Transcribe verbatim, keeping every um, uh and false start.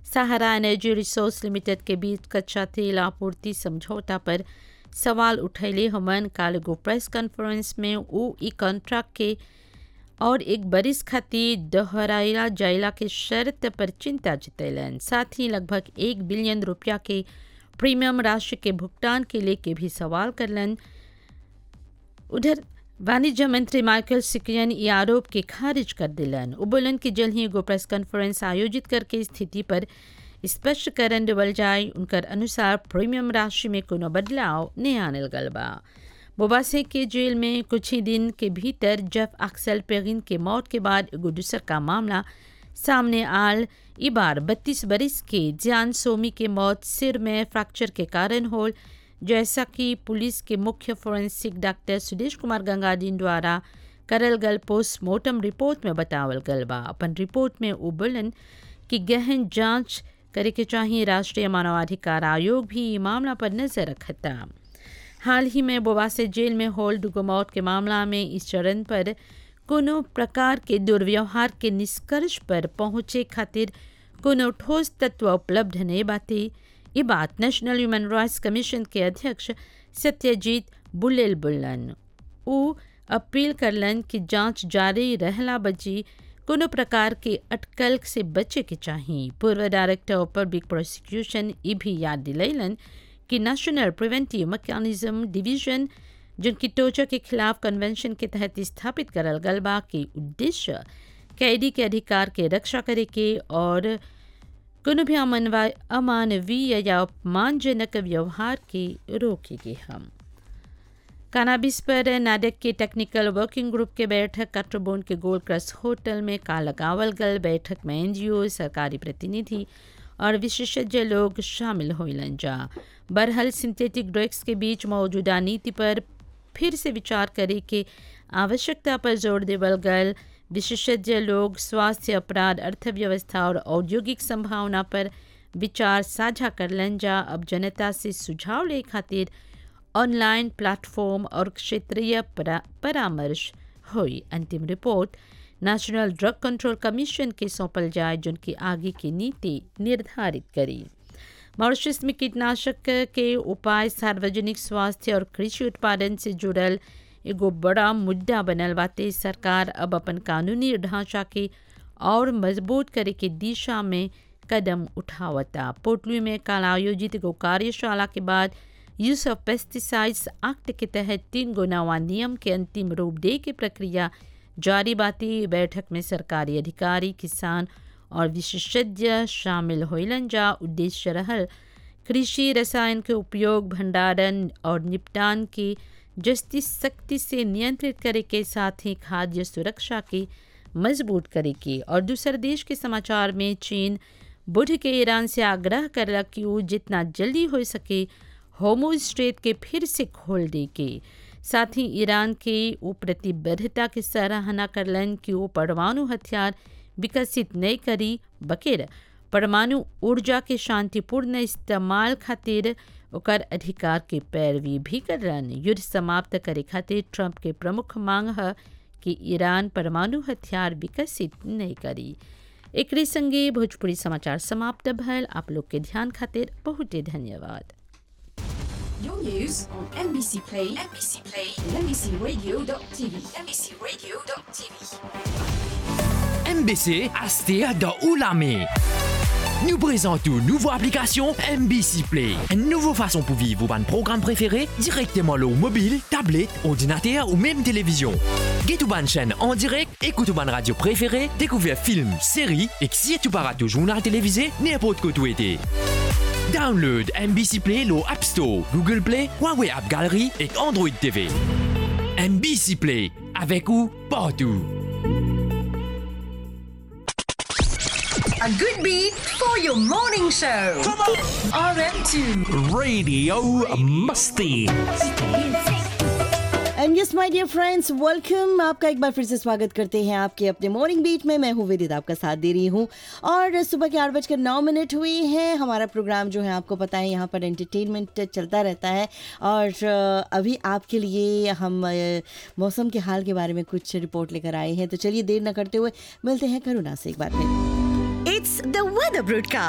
सहारा energy resource limited के बीच कच्चा तेल आपूर्ति समझौता पर सवाल उठैले हमन। काल एगो प्रेस कॉन्फ्रेंस में उ ई कॉन्ट्रैक्ट के और एक बरिस खातिर दोहराइला जाइला के शर्त पर चिंता जतैलन। साथ ही लगभग एक बिलियन रुपया के प्रीमियम राशि के भुगतान के लेके भी सवाल करलन। उधर वाणिज्य मंत्री माइकल सिकियन ये आरोप के खारिज कर दिलन। उ बोलन कि जल्द ही एगो प्रेस कॉन्फ्रेंस आयोजित करके स्थिति पर स्पष्टीकरण देवल जाए। उनकर अनुसार प्रीमियम राशि में कोनो बदलाव नहीं आनल गल बा। बोबासे के जेल में कुछ ही दिन के भीतर जेफ एक्सेल पेरिन के मौत के बाद एगो दूसर का मामला सामने आल। ई बार बत्तीस बरिस के जियान सोमी के मौत सिर में फ्रैक्चर के कारण होल, जैसा कि पुलिस के मुख्य फोरेंसिक डॉक्टर सुदेश कुमार गंगादीन द्वारा करल गल पोस्टमार्टम रिपोर्ट में बतावल गल बा। अपन रिपोर्ट में उ बोलन कि गहन जांच करे के चाहिए। राष्ट्रीय मानवाधिकार आयोग भी मामला पर नजर रखता। हाल ही में बोबासे जेल में होल दुगो मौत के मामला में इस चरण पर कोनो प्रकार के दुर्व्यवहार के निष्कर्ष पर पहुंचे खातिर कोनो ठोस तत्व उपलब्ध नहीं बाते। ये बात नेशनल ह्यूमन राइट्स कमीशन के अध्यक्ष सत्यजीत बुल्लेल बोलन। उ अपील करलन कि जांच जारी रहला बजी कोनो प्रकार के अटकल से बचे के चाहिए। पूर्व डायरेक्टर ऑफ पब्लिक प्रोसिक्यूशन ये भी याद दिलैलन कि नेशनल प्रिवेंटिव मैकेनिज्म डिवीजन जिनकी टोचर के खिलाफ कन्वेंशन के तहत स्थापित करल गल बा के उद्देश्य कैदी के अधिकार के रक्षा करे के और कोनो भी अमानवीय या अपमानजनक व्यवहार के रोके के हम। कानाबिस पर नाडेक के टेक्निकल वर्किंग ग्रुप के बैठक काट्रोबोन के गोल्ड क्रस्ट होटल में काल लगावल गल। बैठक में एनजीओ, सरकारी प्रतिनिधि और विशेषज्ञ लोग शामिल होइलन जा। बहरहाल सिंथेटिक ड्रग्स के बीच मौजूदा नीति पर फिर से विचार करे के आवश्यकता पर जोर देवल गल। विशेषज्ञ लोग स्वास्थ्य, अपराध, अर्थव्यवस्था और औद्योगिक संभावना पर विचार साझा करलन जा। अब जनता से सुझाव ले खातिर ऑनलाइन प्लेटफॉर्म और क्षेत्रीय परा, परामर्श हुई। अंतिम report national drug control commission के सौंपल जाए, जिनकी आगे की नीति निर्धारित करी। मॉरिशस में कीटनाशक के उपाय सार्वजनिक स्वास्थ्य और कृषि उत्पादन से जुड़ल एगो बड़ा मुद्दा बनल बाते। सरकार अब अपन कानूनी ढांचा के और मजबूत करे के दिशा में कदम उठावता। पोर्टलू में कल आयोजित एगो कार्यशाला के बाद यूज ऑफ पेस्टिसाइड्स एक्ट के तहत तीन गो नवा नियम के अंतिम रूप दे के प्रक्रिया जारी बाती। बैठक में सरकारी अधिकारी, किसान और विशेषज्ञ शामिल होइलन जा। उद्देश्य रहल कृषि रसायन के उपयोग, भंडारण और निपटान के जस्ती सख्ती से नियंत्रित करे के साथ ही खाद्य सुरक्षा के मजबूत करे के। और दूसर देश के समाचार में चीन बुध के ईरान से आग्रह करलक कि वो जितना जल्दी हो सके होर्मुज स्ट्रेट के फिर से खोल दे के। साथ ही ईरान के वो प्रतिबद्धता की सराहना करलन कि वो परमाणु हथियार विकसित नहीं करी, बकेर परमाणु ऊर्जा के शांतिपूर्ण इस्तेमाल खातिर ओकर अधिकार के पैरवी भी करलन। युद्ध समाप्त करे खातिर ट्रंप के प्रमुख मांग है कि ईरान परमाणु हथियार विकसित नहीं करी। एकरे संगे भोजपुरी समाचार समाप्त भल। आप लोग के ध्यान खातिर बहुत धन्यवाद। Your news on M B C Play, M B C Play, and M B C Radio dot T V, M B C Radio dot T V. M B C Astea da Oulame. Nous présentons une nouvelle application M B C Play. Une nouvelle façon pour vivre vos programmes préférés directement sur mobile, tablette, ordinateur ou même télévision. Get une chaîne en direct, écoute une radio préférée, découvrir films, séries et si tu paras tout journal télévisé, n'importe quoi tu étais. Download M B C Play au App Store, Google Play, Huawei App Gallery et Android T V. M B C Play, avec ou partout. A good beat for your morning show. Come on. R M two. Radio Musty. And yes my Deere friends, welcome. आपका एक बार फिर से स्वागत करते हैं आपके अपने morning beat में। मैं हूँ विदित, आपका साथ दे रही हूँ और सुबह के आठ बजकर नौ मिनट हुई हैं। हमारा प्रोग्राम जो है आपको पता है यहाँ पर एंटरटेनमेंट चलता रहता है और अभी आपके लिए हम मौसम के हाल के बारे में कुछ रिपोर्ट लेकर आए हैं। तो चलिए देर न करते हुए मिलते हैं करुणा से एक बार फिर। It's the weather broadcast.